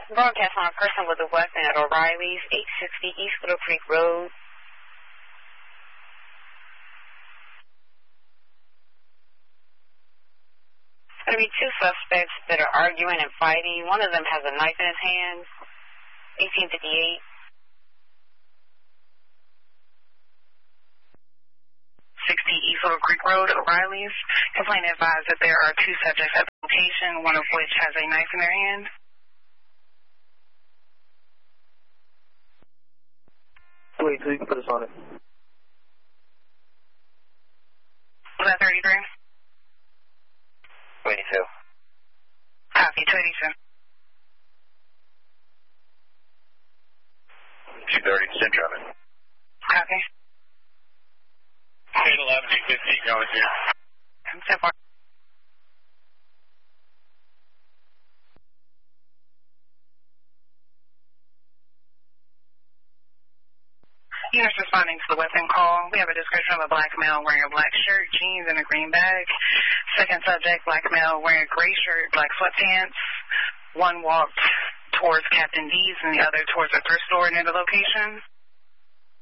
Broadcast on a person with a weapon at O'Reilly's, 860 East Little Creek Road. There will be two suspects that are arguing and fighting. One of them has a knife in his hand. 1858. 60 East Little Creek Road, O'Reilly's. Complainant advised that there are two subjects at the location, one of which has a knife in their hand. 282, you can put us on it. Was that 33? 22. Copy, 282. 230, send traffic. Copy. 811, 850, going here. So far. Units responding to the weapon call. We have a description of a black male wearing a black shirt, jeans, and a green bag. Second subject, black male wearing a gray shirt, black sweatpants. One walked towards Captain D's and the other towards a thrift store near the location.